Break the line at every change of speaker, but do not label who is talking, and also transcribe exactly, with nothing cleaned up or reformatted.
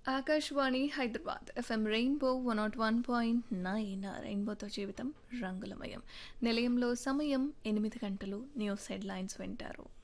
Akashvani Hyderabad FM rainbow one not one point nine రెయిన్బోతో జీవితం రంగులమయం. నిలయంలో సమయం ఎనిమిది గంటలు. న్యూస్ హెడ్లైన్స్ వింటారు.